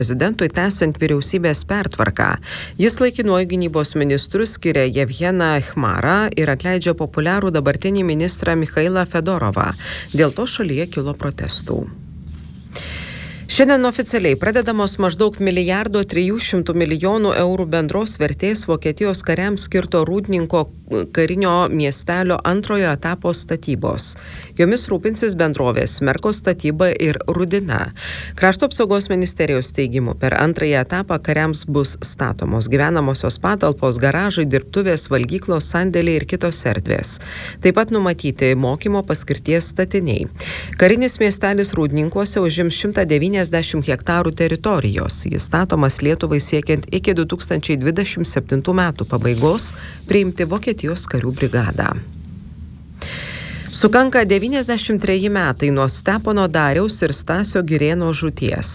prezidentui tęsiant vyriausybės pertvarką. Jis laikinuoju gynybos ministru skiria Jevgeną Chmarą ir atleidžia populiarų dabartinį ministrą Michailą Fedorovą. Dėl to šalyje kilo protestų. Šiandien oficialiai pradedamos maždaug 1,3 milijardo eurų bendros vertės Vokietijos kariams skirto Rūdninko karinio miestelio antrojo etapo statybos. Jomis rūpinsis bendrovės Merko statyba ir Rudina. Krašto apsaugos ministerijos teigimu, per antrąjį etapą kariams bus statomos gyvenamosios patalpos, garažai, dirbtuvės, valgyklos, sandėliai ir kitos erdvės. Taip pat numatyti mokymo paskirties statiniai. Karinis miestelis Rūdninkuose užims 190 hektarų teritorijos. Jis statomas Lietuvai siekiant iki 2027 metų pabaigos priimti Vokietijos karių brigadą. Sukanka 93 metai nuo Stepono Dariaus ir Stasio Girėno žūties.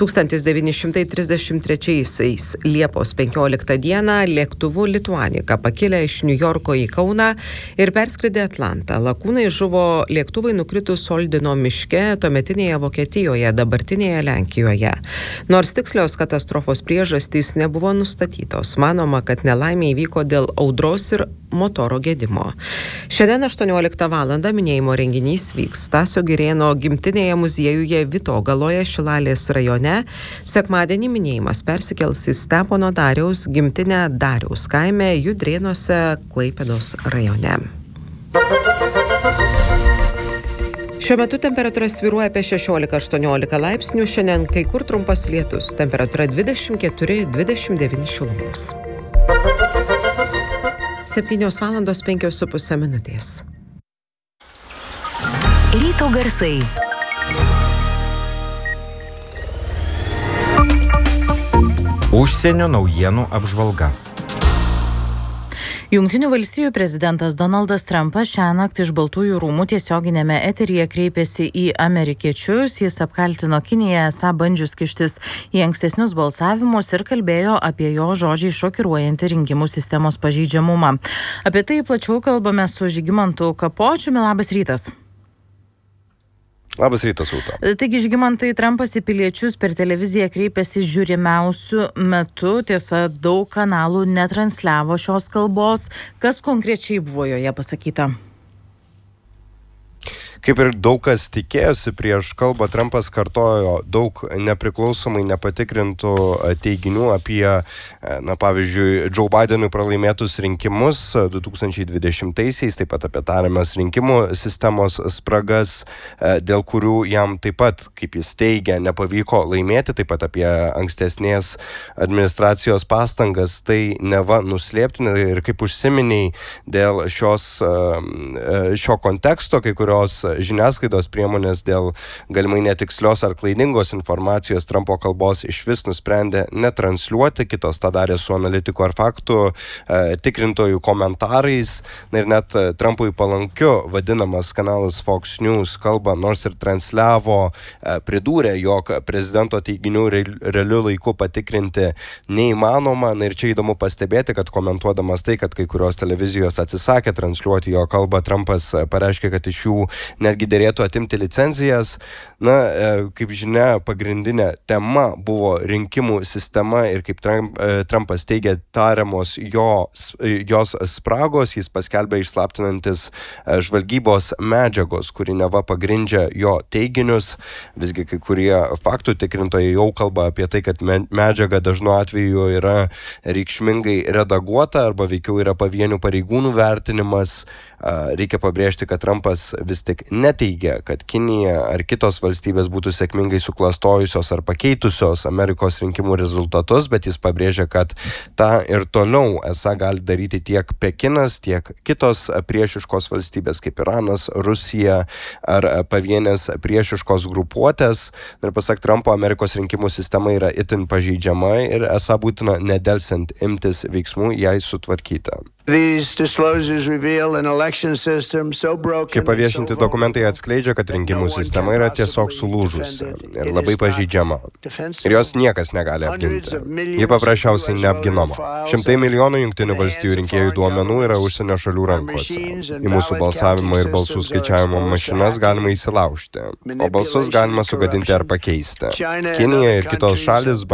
1933 Liepos 15 dieną lėktuvu Lituanika pakilę iš Niujorko į Kauną ir perskridę Atlantą. Lakūnai žuvo lėktuvai nukritus Soldino miške, tuometinėje Vokietijoje, dabartinėje Lenkijoje. Nors tikslios katastrofos priežastys nebuvo nustatytos, manoma, kad nelaimė įvyko dėl audros ir motoro gedimo. Šiandien 18 val. Minėjimo renginys vyks Stasio Girėno gimtinėje muziejuje Vitogaloje, Šilalės rajone. Sekmadienį minėjimas persikels į Stepono Dariaus gimtinę Dariaus kaime Judrėnuose, Klaipėdos rajone. Šiuo metu temperatūra svyruoja apie 16-18 laipsnių, šiandien kai kur trumpas lietus, temperatūra 24-29 šilumos. 7:05 minutės. Ryto garsai. Užsienio naujienų apžvalga. Jungtinių valstijų prezidentas Donaldas Trumpas šiąnakt iš Baltųjų rūmų tiesioginėme eteryje kreipėsi į amerikiečius. Jis apkaltino Kiniją esą bandžius kištis į ankstesnius balsavimus ir kalbėjo apie jo žodžiai šokiruojantį rinkimų sistemos pažeidžiamumą. Apie tai plačiau kalbame su Žygimantu Kapočiumi. Labas rytas. Labas rytas, Rūta. Taigi, Žygimantai, Trumpas į piliečius per televiziją kreipėsi žiūrimiausiu metu. Tiesa, daug kanalų netransliavo šios kalbos. Kas konkrečiai buvo joje pasakyta? Kaip ir daug kas tikėjosi, prieš kalbą Trumpas kartojo daug nepriklausomai nepatikrintų teiginių apie, pavyzdžiui, Joe Bidenui pralaimėtus rinkimus 2020-aisiais, taip pat apie tariamas rinkimų sistemos spragas, dėl kurių jam taip pat, kaip jis teigia, nepavyko laimėti, taip pat apie ankstesnės administracijos pastangas tai neva nuslėpti. Ir kaip užsiminiai dėl šio konteksto, kai kurios žiniasklaidos priemonės dėl galimai netikslios ar klaidingos informacijos Trumpo kalbos išvis nusprendė netransliuoti, kitos tą darė su analitikų ar faktų tikrintojų komentarais. Ir net Trumpui palankiu vadinamas kanalas Fox News kalbą, nors ir transliavo, pridūrė, jog prezidento teiginių realiu laiku patikrinti neįmanoma. Ir čia įdomu pastebėti, kad komentuodamas tai, kad kai kurios televizijos atsisakė transliuoti jo kalbą, Trumpas pareiškė, kad iš jų netgi dėrėtų atimti licenzijas. Kaip žinia, pagrindinė tema buvo rinkimų sistema ir kaip Trumpas teigia, tariamos jos spragos. Jis paskelbė išslaptinantis žvalgybos medžiagos, kuri neva pagrindžia jo teiginius. Visgi kai kurie faktų tikrintojai jau kalba apie tai, kad medžiaga dažnu atveju yra reikšmingai redaguota arba veikiau yra pavienių pareigūnų vertinimas. Reikia pabrėžti, kad Trumpas vis tik neteigia, kad Kinija ar kitos valstybės būtų sėkmingai suklastojusios ar pakeitusios Amerikos rinkimų rezultatus, bet jis pabrėžia, kad tą ir toliau esą gali daryti tiek Pekinas, tiek kitos priešiškos valstybės kaip Iranas, Rusija ar pavienės priešiškos grupuotės. Ir pasak Trumpo, Amerikos rinkimų sistema yra itin pažeidžiama ir esą būtina nedelsiant imtis veiksmų jai sutvarkyti. Šie paviešinti dokumentai atskleidžia, kad rinkimų sistema yra tiesiog sulūžusi ir labai pažeidžiama. Ir jos niekas negali apginti. Ji paprasčiausiai neapginama. 100 milijonų Jungtinių valstijų rinkėjų duomenų yra užsienio šalių rankose. Į mūsų balsavimo ir balsų skaičiavimo mašinas galima įsilaužti, o balsus galima sugadinti ar pakeisti. Kinija ir kitos šalis